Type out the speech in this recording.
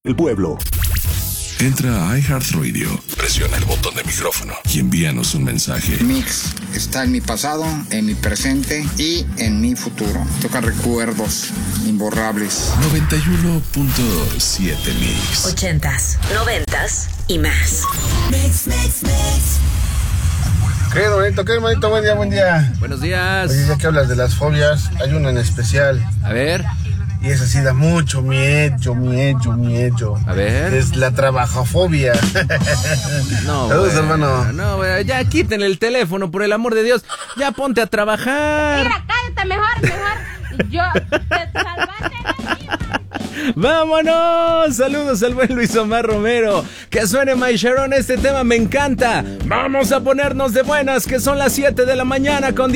El pueblo. Entra a iHeartRadio, presiona el botón de micrófono y envíanos un mensaje. Mix está en mi pasado, en mi presente y en mi futuro. Toca recuerdos imborrables. 91.7 Mix. 80s, 90s y más. Mix. ¿Qué, hermanito? ¿Qué, hermanito? Buen día, buen día. Buenos días. Oye, ya que hablas de las fobias, hay una en especial. A ver. Y esa sí da mucho miedo. A ver. Es la trabajofobia. No, saludos, bueno, hermano. No, bueno, ya quiten el teléfono, por el amor de Dios. Ya ponte a trabajar. Mira, cállate, mejor. Yo te salvaste de mí. ¡Vámonos! Saludos al buen Luis Omar Romero. Que suene My Sharon, este tema me encanta. Vamos a ponernos de buenas, que son las 7 de la mañana con